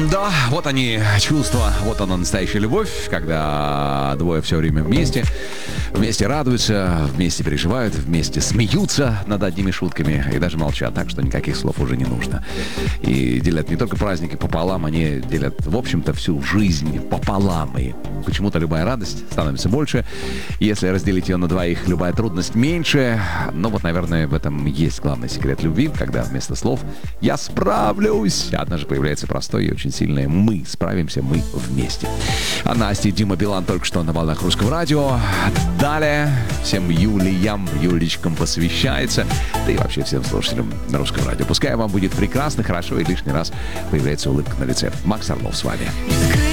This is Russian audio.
Да, вот они чувства, вот она настоящая любовь, когда двое все время вместе радуются, вместе переживают, вместе смеются над одними шутками и даже молчат, так что никаких слов уже не нужно. И делят не только праздники пополам, они делят, в общем-то, всю жизнь пополам. И почему-то любая радость становится больше, если разделить ее на двоих, любая трудность меньше. Но вот, наверное, в этом есть главный секрет любви, когда вместо слов «я справлюсь» однажды появляется простое и очень сильное «мы справимся, мы вместе». А Настя и Дима Билан только что на волнах Русского радио. Далее всем Юлиям, Юлечкам посвящается, да и вообще всем слушателям Русского радио. Пускай вам будет прекрасно, хорошо и лишний раз появляется улыбка на лице. Макс Орлов с вами.